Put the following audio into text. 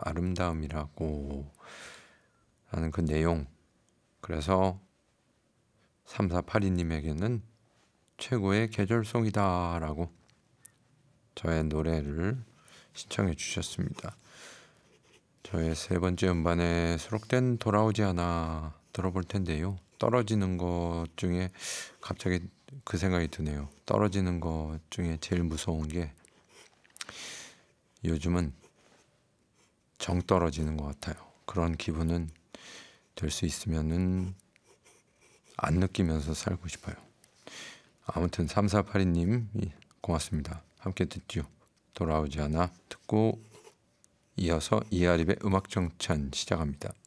아름다움이라고 하는 그 내용, 그래서 3482님에게는 최고의 계절송이다 라고 저의 노래를 신청해 주셨습니다. 저의 세 번째 음반에 수록된 돌아오지 않아 들어볼 텐데요. 떨어지는 것 중에 갑자기 그 생각이 드네요. 떨어지는 것 중에 제일 무서운 게 요즘은 정 떨어지는 것 같아요. 그런 기분은 될 수 있으면은 안 느끼면서 살고 싶어요. 아무튼 3482님 고맙습니다. 함께 듣죠. 돌아오지 않아 듣고 이어서 이하립의 음악정찬 시작합니다.